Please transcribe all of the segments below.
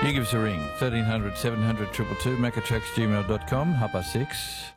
You give us a ring, 1300 700 222, macatracksgmail.com, 6:30.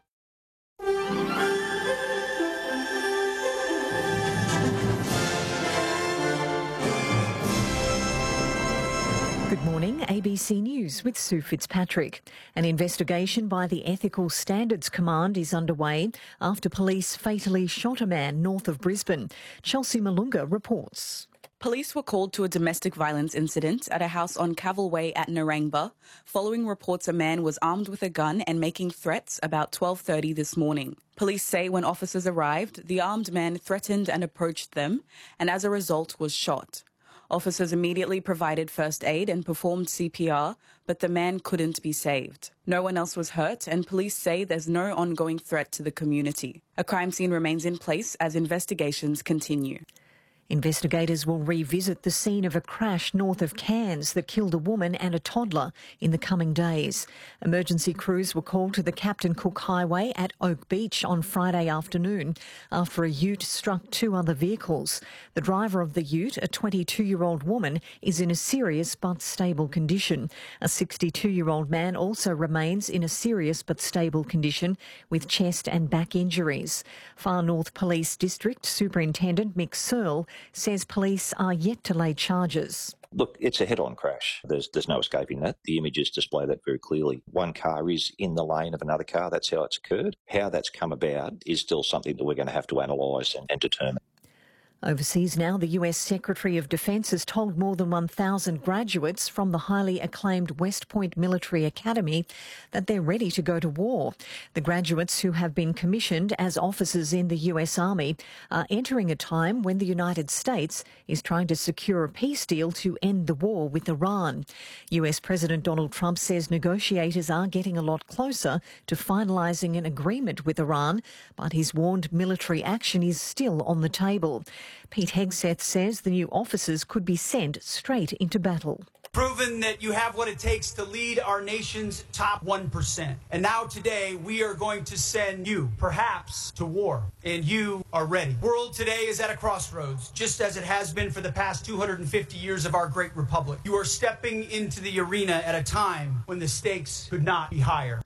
Good morning, ABC News with Sue Fitzpatrick. An investigation by the Ethical Standards Command is underway after police fatally shot a man north of Brisbane. Chelsea Malunga reports. Police were called to a domestic violence incident at a house on Cavill Way at Narangba, following reports a man was armed with a gun and making threats about 12:30 this morning. Police say when officers arrived, the armed man threatened and approached them, and as a result was shot. Officers immediately provided first aid and performed CPR, but the man couldn't be saved. No one else was hurt, and police say there's no ongoing threat to the community. A crime scene remains in place as investigations continue. Investigators will revisit the scene of a crash north of Cairns that killed a woman and a toddler in the coming days. Emergency crews were called to the Captain Cook Highway at Oak Beach on Friday afternoon after a ute struck two other vehicles. The driver of the ute, a 22-year-old woman, is in a serious but stable condition. A 62-year-old man also remains in a serious but stable condition with chest and back injuries. Far North Police District Superintendent Mick Searle says police are yet to lay charges. Look, it's a head-on crash. There's no escaping that. The images display that very clearly. One car is in the lane of another car. That's how it's occurred. How that's come about is still something that we're going to have to analyse and determine. Overseas now, the US Secretary of Defence has told more than 1,000 graduates from the highly acclaimed West Point Military Academy that they're ready to go to war. The graduates, who have been commissioned as officers in the US Army, are entering a time when the United States is trying to secure a peace deal to end the war with Iran. US President Donald Trump says negotiators are getting a lot closer to finalising an agreement with Iran, but he's warned military action is still on the table. Pete Hegseth says the new officers could be sent straight into battle. Proven that you have what it takes to lead our nation's top 1%. And now today we are going to send you, perhaps, to war. And you are ready. The world today is at a crossroads, just as it has been for the past 250 years of our great republic. You are stepping into the arena at a time when the stakes could not be higher.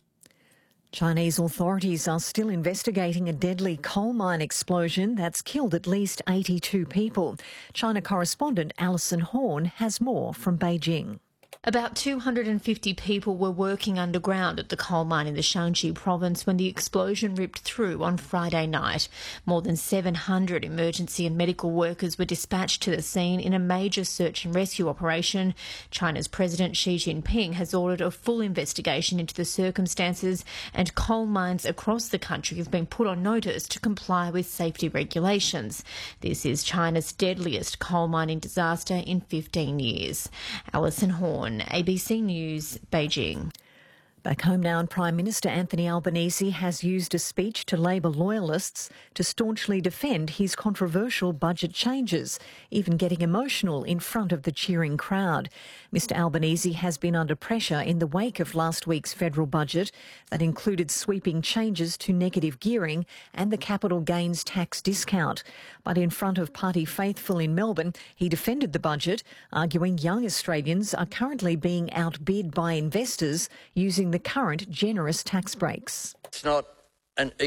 Chinese authorities are still investigating a deadly coal mine explosion that's killed at least 82 people. China correspondent Alison Horn has more from Beijing. About 250 people were working underground at the coal mine in the Shaanxi province when the explosion ripped through on Friday night. More than 700 emergency and medical workers were dispatched to the scene in a major search and rescue operation. China's President Xi Jinping has ordered a full investigation into the circumstances, and coal mines across the country have been put on notice to comply with safety regulations. This is China's deadliest coal mining disaster in 15 years. Alison Horn, ABC News, Beijing. Back home now, and Prime Minister Anthony Albanese has used a speech to Labor loyalists to staunchly defend his controversial budget changes, even getting emotional in front of the cheering crowd. Mr Albanese has been under pressure in the wake of last week's federal budget that included sweeping changes to negative gearing and the capital gains tax discount. But in front of party faithful in Melbourne, he defended the budget, arguing young Australians are currently being outbid by investors using the current generous tax breaks. It's not an